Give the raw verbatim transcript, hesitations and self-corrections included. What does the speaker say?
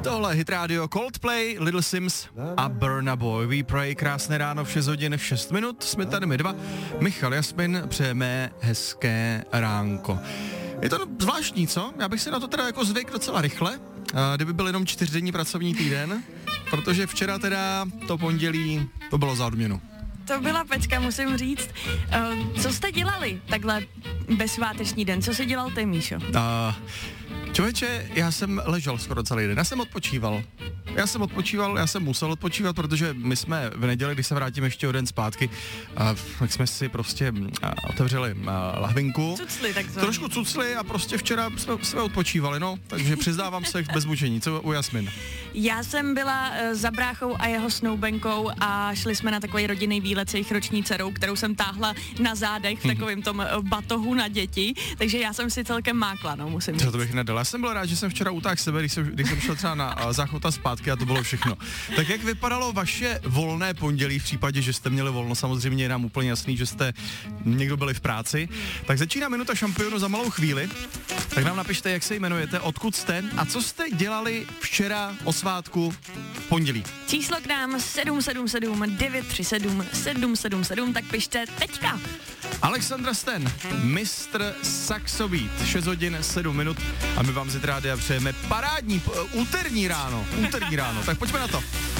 Tohle Hit Radio, Coldplay, Little Sims a Burna Boy. We Pray, krásné ráno v šest hodin šest minut. Jsme tady my dva. Michal, Jasmin, přejeme hezké ránko. Je to zvláštní, co? Já bych si na to teda jako zvyk docela rychle, kdyby byl jenom čtyřdenní pracovní týden, protože včera teda to pondělí, to bylo za odměnu. To byla pecka, musím říct. Uh, co jste dělali takhle bezsváteční den? Co jsi dělal ty, Míšo? Uh, člověče, já jsem ležel skoro celý den, já jsem odpočíval. Já jsem odpočíval, já jsem musel odpočívat, protože my jsme v neděli, když se vrátíme ještě o den zpátky, uh, tak jsme si prostě uh, otevřeli uh, lahvinku. Cucli takzvaně. Trošku cucli a prostě včera jsme, jsme odpočívali, no, takže přiznávám se bez mučení. Co u Jasmin? Já jsem byla uh, za bráchou a jeho snoubenkou a šli jsme na takový rodinný výlet s jejich roční dcerou, kterou jsem táhla na zádech v takovém tom uh, batohu na děti, takže já jsem si celkem mákla, no, musím říct. Co to bych nedala. Já jsem byl rád, že jsem včera utáhl sebe, když jsem, když jsem šel třeba na uh, záchod a zpátky a to bylo všechno. Tak jak vypadalo vaše volné pondělí v případě, že jste měli volno? Samozřejmě je nám úplně jasný, že jste někdo byli v práci. Tak začíná minuta šampionu za malou chvíli. Tak nám napište, jak se jmenujete, odkud jste a co jste dělali včera o svátku v pondělí. Číslo k nám sedm sedm sedm devět tři sedm sedm sedm sedm, tak pište teďka. Alexandra Sten, mistr Saxo Beat, šest hodin sedm minut a my vám z rádia přejeme parádní uh, úterní ráno, úterní ráno, tak pojďme na to.